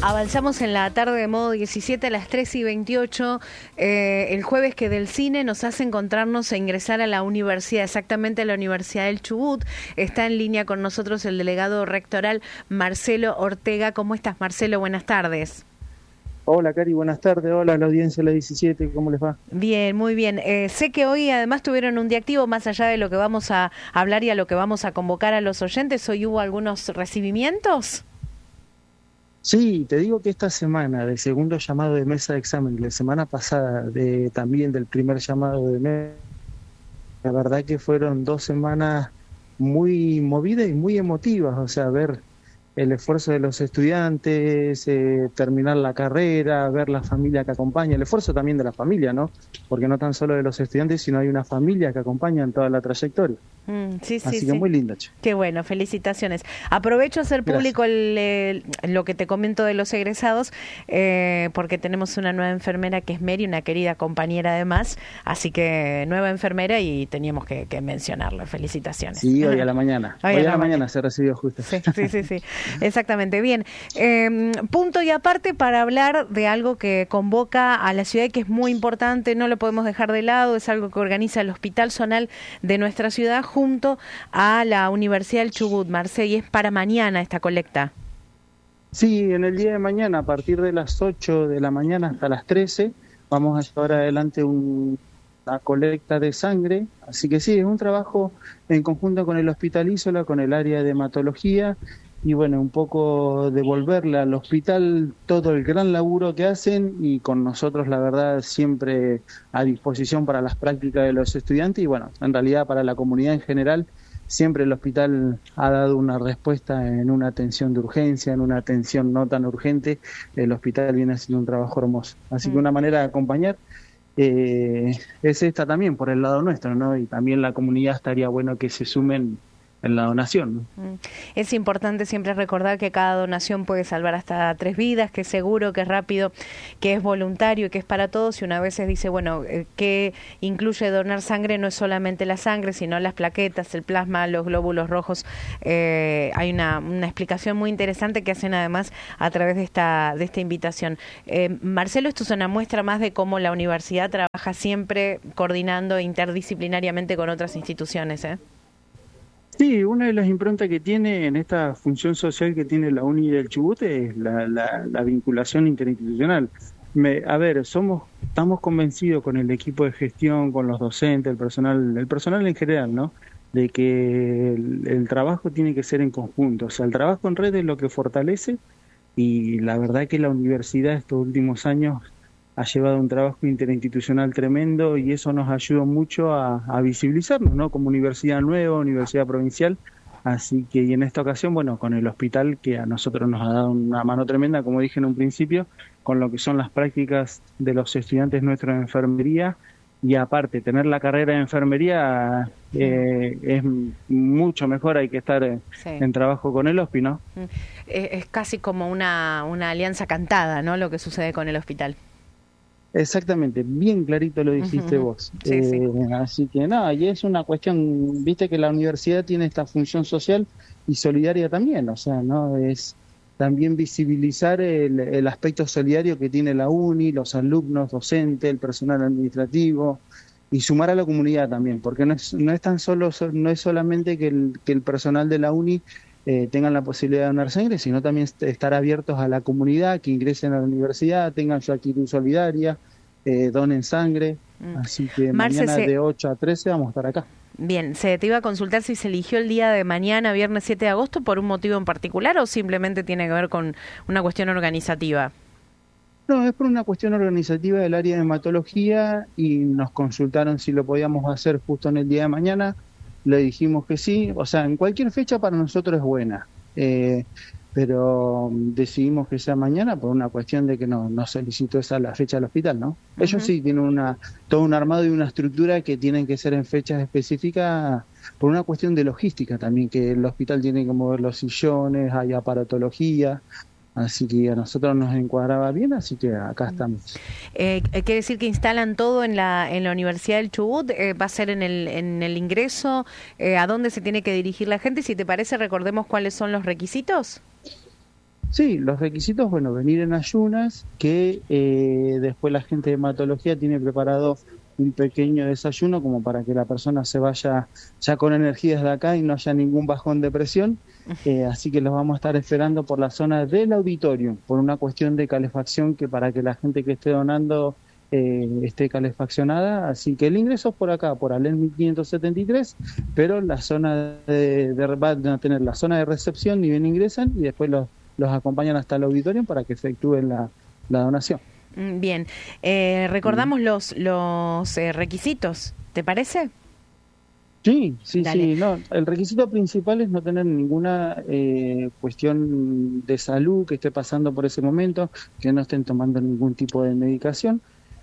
Avanzamos en la tarde de modo 17 a las 3:28. El jueves que del cine nos hace encontrarnos e ingresar a la universidad, exactamente a la Universidad del Chubut. Está en línea con nosotros el delegado rectoral Marcelo Ortega. ¿Cómo estás, Marcelo? Buenas tardes. Hola, Cari, buenas tardes. Hola a la audiencia de la 17, ¿cómo les va? Bien, muy bien. Sé que hoy además tuvieron un día activo, más allá de lo que vamos a hablar y a lo que vamos a convocar a los oyentes. ¿Hoy hubo algunos recibimientos? Sí, te digo que esta semana del segundo llamado de mesa de examen y la semana pasada también del primer llamado de mesa, la verdad que fueron 2 semanas muy movidas y muy emotivas, o sea, ver el esfuerzo de los estudiantes, terminar la carrera, ver la familia que acompaña, el esfuerzo también de la familia, ¿no? Porque no tan solo de los estudiantes, sino hay una familia que acompaña en toda la trayectoria. Sí, Así que muy linda, che. Qué bueno, felicitaciones. Aprovecho a hacer público lo que te comento de los egresados, porque tenemos una nueva enfermera que es Mary, una querida compañera además, así que nueva enfermera y teníamos que mencionarla. Felicitaciones. Sí, hoy a la mañana. Hoy a la mañana se recibió justo. Sí, exactamente. Bien, punto y aparte para hablar de algo que convoca a la ciudad y que es muy importante, no lo podemos dejar de lado, es algo que organiza el Hospital Zonal de nuestra ciudad junto a la Universidad del Chubut, Marcelo, y es para mañana esta colecta. Sí, en el día de mañana, a partir de las 8 de la mañana hasta las 13, vamos a llevar adelante una colecta de sangre, así que sí, es un trabajo en conjunto con el Hospital Isola, con el área de hematología, y bueno, un poco devolverle al hospital todo el gran laburo que hacen y con nosotros, la verdad, siempre a disposición para las prácticas de los estudiantes y bueno, en realidad para la comunidad en general, siempre el hospital ha dado una respuesta en una atención de urgencia, en una atención no tan urgente, el hospital viene haciendo un trabajo hermoso. Así que una manera de acompañar es esta también por el lado nuestro, ¿no? Y también la comunidad estaría bueno que se sumen en la donación, ¿no? Es importante siempre recordar que cada donación puede salvar hasta 3 vidas, que es seguro, que es rápido, que es voluntario, que es para todos. Y una vez se dice, bueno, que incluye donar sangre, no es solamente la sangre, sino las plaquetas, el plasma, los glóbulos rojos. Hay una explicación muy interesante que hacen además a través de esta invitación. Marcelo, esto es una muestra más de cómo la universidad trabaja siempre coordinando interdisciplinariamente con otras instituciones, ¿eh? Sí, una de las improntas que tiene en esta función social que tiene la Uni del Chubut es la vinculación interinstitucional. Estamos convencidos con el equipo de gestión, con los docentes, el personal en general, ¿no? De que el trabajo tiene que ser en conjunto. O sea, el trabajo en red es lo que fortalece y la verdad que la universidad estos últimos años ha llevado un trabajo interinstitucional tremendo y eso nos ayuda mucho a visibilizarnos, ¿no? Como universidad nueva, universidad provincial. Así que y en esta ocasión, bueno, con el hospital que a nosotros nos ha dado una mano tremenda, como dije en un principio, con lo que son las prácticas de los estudiantes nuestros de enfermería y aparte tener la carrera de enfermería es mucho mejor, hay que estar en trabajo con el hospi, ¿no? Es casi como una alianza cantada, ¿no? Lo que sucede con el hospital. Exactamente, bien clarito lo dijiste vos. Sí. Así que nada, y es una cuestión, viste que la universidad tiene esta función social y solidaria también, o sea, no es también visibilizar el aspecto solidario que tiene la uni, los alumnos, docentes, el personal administrativo y sumar a la comunidad también, porque no es tan solo, no es solamente que el personal de la uni tengan la posibilidad de donar sangre, sino también estar abiertos a la comunidad, que ingresen a la universidad, tengan su actitud solidaria, donen sangre. Así que mañana de 8 a 13 vamos a estar acá. Bien, te iba a consultar si se eligió el día de mañana, viernes 7 de agosto, por un motivo en particular o simplemente tiene que ver con una cuestión organizativa. No, es por una cuestión organizativa del área de hematología y nos consultaron si lo podíamos hacer justo en el día de mañana. Le dijimos que sí, o sea, en cualquier fecha para nosotros es buena, pero decidimos que sea mañana por una cuestión de que no solicitó esa la fecha del hospital, ¿no? Ellos sí tienen todo un armado y una estructura que tienen que ser en fechas específicas por una cuestión de logística también, que el hospital tiene que mover los sillones, hay aparatología. Así que a nosotros nos encuadraba bien, así que acá estamos. Quiere decir que instalan todo en la Universidad del Chubut, va a ser en el ingreso, ¿a dónde se tiene que dirigir la gente? Si te parece, recordemos cuáles son los requisitos. Sí, los requisitos, bueno, venir en ayunas, que después la gente de hematología tiene preparado un pequeño desayuno como para que la persona se vaya ya con energías de acá y no haya ningún bajón de presión. Así que los vamos a estar esperando por la zona del auditorio, por una cuestión de calefacción, que para que la gente que esté donando esté calefaccionada. Así que el ingreso es por acá, por Alem 1573, pero la zona van a tener la zona de recepción, ni bien ingresan, y después los acompañan hasta el auditorio para que efectúen la donación. Bien, recordamos los requisitos, ¿te parece? Sí. Dale. No, el requisito principal es no tener ninguna cuestión de salud que esté pasando por ese momento, que no estén tomando ningún tipo de medicación.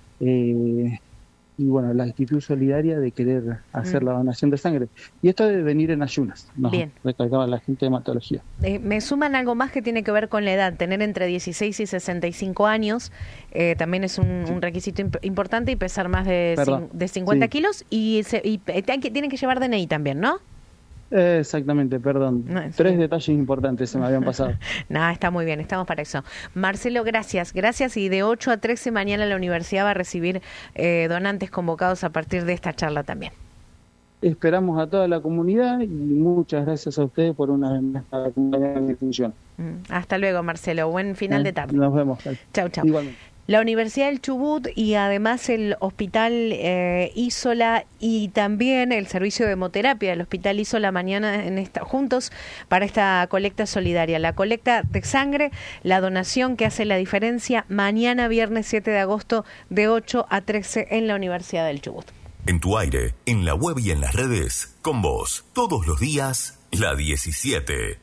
Y bueno, la actitud solidaria de querer hacer la donación de sangre. Y esto de venir en ayunas, nos recalcaba la gente de hematología. Me suman algo más que tiene que ver con la edad, tener entre 16 y 65 años, también es un requisito importante, y pesar más de 50 kilos, y tienen que llevar DNI también, ¿no? Exactamente, perdón. No, 3 detalles importantes se me habían pasado. No, está muy bien, estamos para eso. Marcelo, gracias, y de 8 a 13 mañana la universidad va a recibir donantes convocados a partir de esta charla también. Esperamos a toda la comunidad y muchas gracias a ustedes por una difusión. Hasta luego, Marcelo, buen final de tarde. Nos vemos. Chau. Igualmente. La Universidad del Chubut y además el Hospital Isola y también el servicio de hemoterapia del Hospital Isola mañana juntos para esta colecta solidaria. La colecta de sangre, la donación que hace la diferencia, mañana viernes 7 de agosto de 8 a 13 en la Universidad del Chubut. En tu aire, en la web y en las redes, con vos, todos los días, la 17.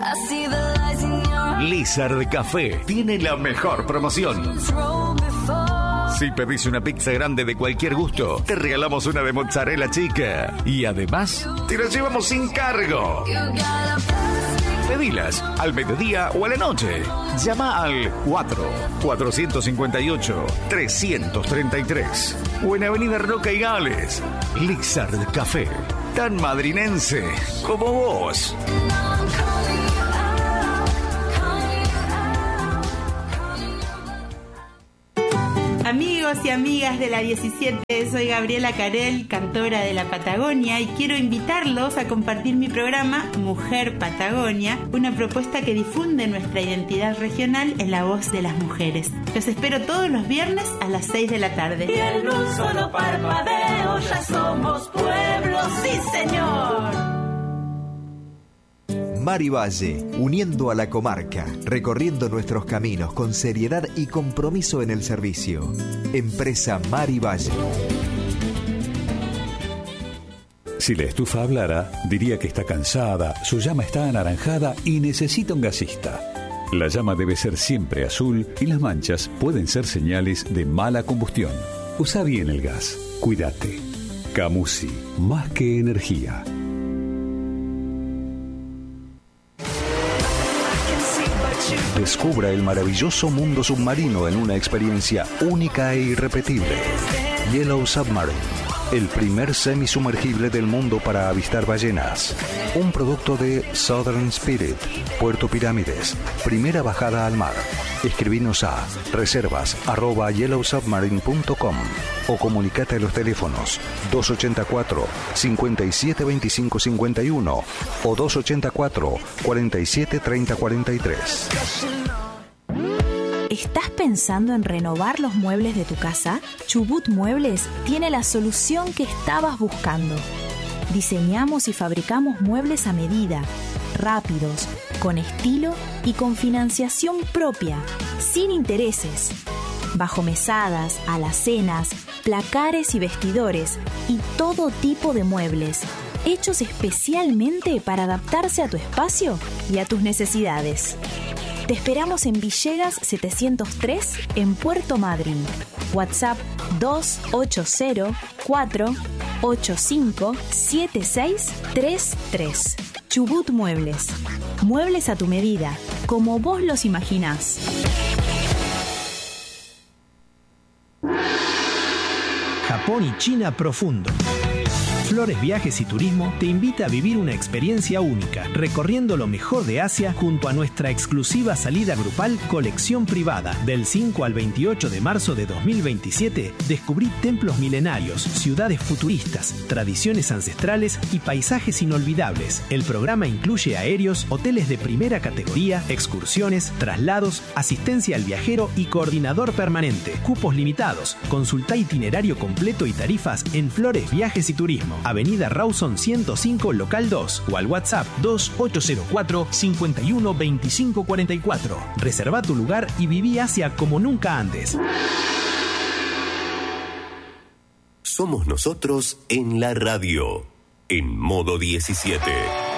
Lizard Café tiene la mejor promoción. Si pedís una pizza grande de cualquier gusto, te regalamos una de mozzarella chica. Y además, te la llevamos sin cargo. Pedilas al mediodía o a la noche. Llama al 4-458-333. O en Avenida Roca y Gales. Lizard Café, tan madrinense como vos. Amigos y amigas de la 17, soy Gabriela Carel, cantora de la Patagonia, y quiero invitarlos a compartir mi programa Mujer Patagonia, una propuesta que difunde nuestra identidad regional en la voz de las mujeres. Los espero todos los viernes a las 6 de la tarde. Y en un solo parpadeo ya somos pueblo, sí señor. Mari Valle, uniendo a la comarca, recorriendo nuestros caminos con seriedad y compromiso en el servicio. Empresa Mari Valle. Si la estufa hablara, diría que está cansada, su llama está anaranjada y necesita un gasista. La llama debe ser siempre azul y las manchas pueden ser señales de mala combustión. Usa bien el gas. Cuídate. Camusi, más que energía. Descubra el maravilloso mundo submarino en una experiencia única e irrepetible. Yellow Submarine, el primer semisumergible del mundo para avistar ballenas. Un producto de Southern Spirit, Puerto Pirámides, primera bajada al mar. Escribinos a reservas@yellowsubmarine.com o comunicate a los teléfonos 284-572551 o 284-473043. ¿Estás pensando en renovar los muebles de tu casa? Chubut Muebles tiene la solución que estabas buscando. Diseñamos y fabricamos muebles a medida, rápidos, con estilo y con financiación propia, sin intereses. Bajo mesadas, alacenas, placares y vestidores y todo tipo de muebles, hechos especialmente para adaptarse a tu espacio y a tus necesidades. Te esperamos en Villegas 703 en Puerto Madryn. WhatsApp 280-485-7633. Chubut Muebles. Muebles a tu medida, como vos los imaginás. Japón y China profundo. Flores Viajes y Turismo te invita a vivir una experiencia única, recorriendo lo mejor de Asia junto a nuestra exclusiva salida grupal Colección Privada. Del 5 al 28 de marzo de 2027, descubrí templos milenarios, ciudades futuristas, tradiciones ancestrales y paisajes inolvidables. El programa incluye aéreos, hoteles de primera categoría, excursiones, traslados, asistencia al viajero y coordinador permanente. Cupos limitados. Consulta itinerario completo y tarifas en Flores Viajes y Turismo. Avenida Rawson 105, local 2, o al WhatsApp 2804-512544. Reserva tu lugar y viví Asia como nunca antes. Somos nosotros en la radio, en modo 17.